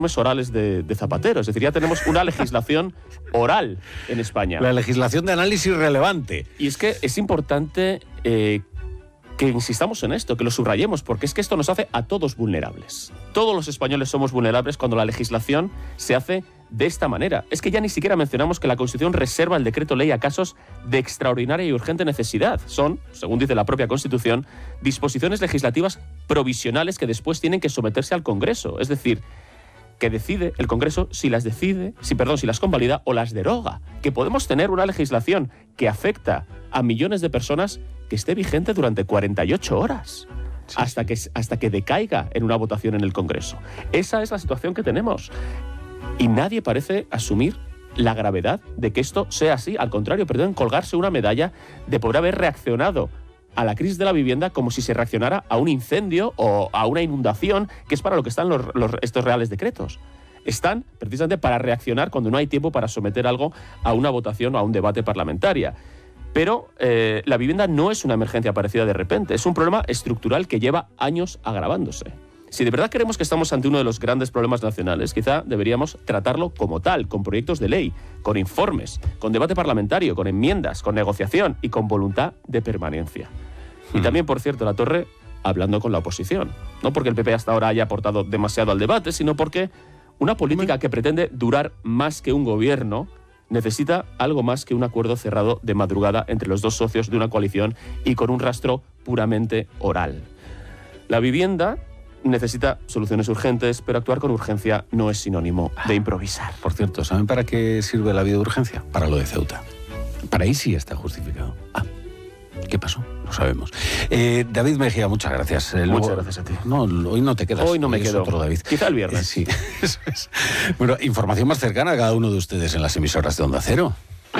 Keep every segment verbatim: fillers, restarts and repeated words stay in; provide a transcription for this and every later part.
orales de, de Zapatero. Es decir, ya tenemos una legislación oral en España. La legislación de análisis relevante. Y es que es importante eh, que insistamos en esto, que lo subrayemos, porque es que esto nos hace a todos vulnerables. Todos los españoles somos vulnerables cuando la legislación se hace de esta manera. Es que ya ni siquiera mencionamos que la Constitución reserva el decreto ley a casos de extraordinaria y urgente necesidad. Son, según dice la propia Constitución, disposiciones legislativas provisionales que después tienen que someterse al Congreso. Es decir, que decide el Congreso si las decide, si, perdón, si las convalida o las deroga. Que podemos tener una legislación que afecta a millones de personas que esté vigente durante cuarenta y ocho horas. Sí, hasta, sí. Que, hasta que decaiga en una votación en el Congreso. Esa es la situación que tenemos. Y nadie parece asumir la gravedad de que esto sea así. Al contrario, pretenden colgarse una medalla de poder haber reaccionado a la crisis de la vivienda como si se reaccionara a un incendio o a una inundación, que es para lo que están los, los, estos reales decretos. Están precisamente para reaccionar cuando no hay tiempo para someter algo a una votación o a un debate parlamentaria. Pero eh, la vivienda no es una emergencia aparecida de repente, es un problema estructural que lleva años agravándose. Si de verdad creemos que estamos ante uno de los grandes problemas nacionales, quizá deberíamos tratarlo como tal, con proyectos de ley, con informes, con debate parlamentario, con enmiendas, con negociación y con voluntad de permanencia. Hmm. Y también, por cierto, La Torre hablando con la oposición. No porque el P P hasta ahora haya aportado demasiado al debate, sino porque una política que pretende durar más que un gobierno necesita algo más que un acuerdo cerrado de madrugada entre los dos socios de una coalición y con un rastro puramente oral. La vivienda necesita soluciones urgentes, pero actuar con urgencia no es sinónimo de improvisar. Por cierto, ¿saben para qué sirve la vía de urgencia? Para lo de Ceuta. Para ahí sí está justificado. Ah, ¿qué pasó? No sabemos. Eh, David Mejía, muchas gracias. Eh, muchas luego, gracias a ti. No, hoy no te quedas. Hoy no me hoy quedo. Es otro David. Quizá el viernes. Eh, sí, eso es. Bueno, información más cercana a cada uno de ustedes en las emisoras de Onda Cero.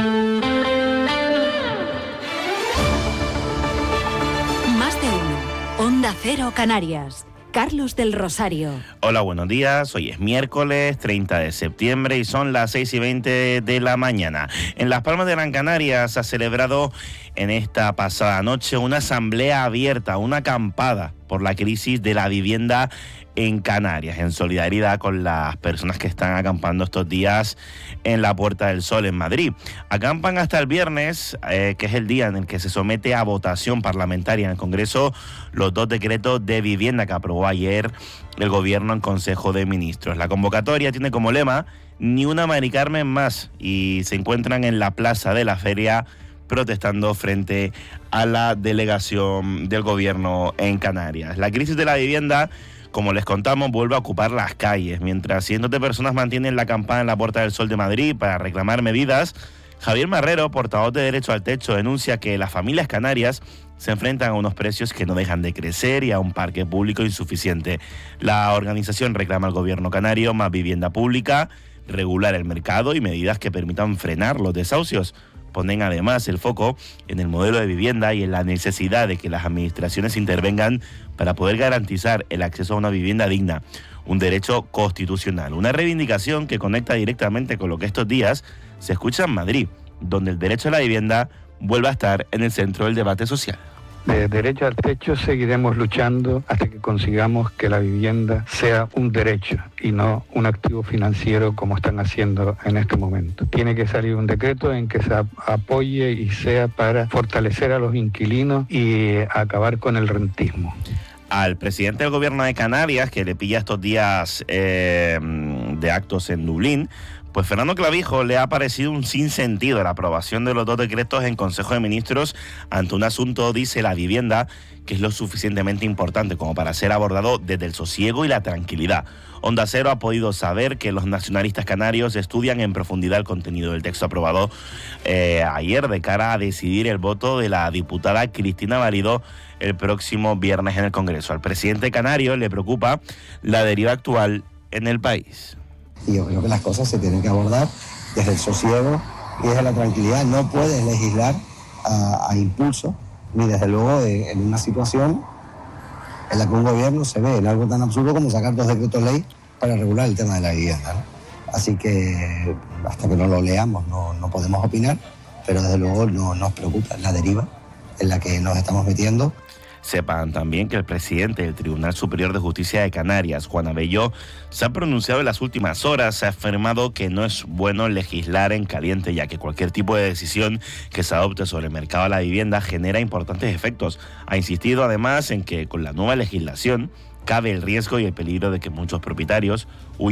Más de uno. Onda Cero Canarias. Carlos del Rosario. Hola, buenos días. Hoy es miércoles treinta de septiembre y son las seis y veinte de la mañana. En Las Palmas de Gran Canaria se ha celebrado en esta pasada noche una asamblea abierta, una acampada por la crisis de la vivienda en Canarias, en solidaridad con las personas que están acampando estos días en la Puerta del Sol en Madrid. Acampan hasta el viernes, eh, que es el día en el que se somete a votación parlamentaria en el Congreso los dos decretos de vivienda que aprobó ayer el Gobierno en Consejo de Ministros. La convocatoria tiene como lema "Ni una Mari Carmen más" y se encuentran en la Plaza de la Feria protestando frente a la delegación del Gobierno en Canarias. La crisis de la vivienda, como les contamos, vuelve a ocupar las calles. Mientras cientos de personas mantienen la acampada en la Puerta del Sol de Madrid para reclamar medidas, Javier Marrero, portavoz de Derecho al Techo, denuncia que las familias canarias se enfrentan a unos precios que no dejan de crecer y a un parque público insuficiente. La organización reclama al Gobierno canario más vivienda pública, regular el mercado y medidas que permitan frenar los desahucios. Ponen además el foco en el modelo de vivienda y en la necesidad de que las administraciones intervengan para poder garantizar el acceso a una vivienda digna, un derecho constitucional. Una reivindicación que conecta directamente con lo que estos días se escucha en Madrid, donde el derecho a la vivienda vuelve a estar en el centro del debate social. De derecho al techo seguiremos luchando hasta que consigamos que la vivienda sea un derecho y no un activo financiero como están haciendo en este momento. Tiene que salir un decreto en que se apoye y sea para fortalecer a los inquilinos y acabar con el rentismo. Al presidente del Gobierno de Canarias, que le pilla estos días eh, de actos en Dublín, pues Fernando Clavijo le ha parecido un sinsentido la aprobación de los dos decretos en Consejo de Ministros ante un asunto, dice, la vivienda, que es lo suficientemente importante como para ser abordado desde el sosiego y la tranquilidad. Onda Cero ha podido saber que los nacionalistas canarios estudian en profundidad el contenido del texto aprobado eh, ayer de cara a decidir el voto de la diputada Cristina Valido el próximo viernes en el Congreso. Al presidente canario le preocupa la deriva actual en el país. Y yo creo que las cosas se tienen que abordar desde el sosiego y desde la tranquilidad. No puedes legislar a, a impulso, ni desde luego de, en una situación en la que un gobierno se ve en algo tan absurdo como sacar dos decretos ley para regular el tema de la vivienda, ¿no? Así que hasta que no lo leamos no, no podemos opinar, pero desde luego no nos preocupa la deriva en la que nos estamos metiendo. Sepan también que el presidente del Tribunal Superior de Justicia de Canarias, Juan Abelló, se ha pronunciado en las últimas horas, se ha afirmado que no es bueno legislar en caliente, ya que cualquier tipo de decisión que se adopte sobre el mercado de la vivienda genera importantes efectos. Ha insistido además en que con la nueva legislación cabe el riesgo y el peligro de que muchos propietarios huyan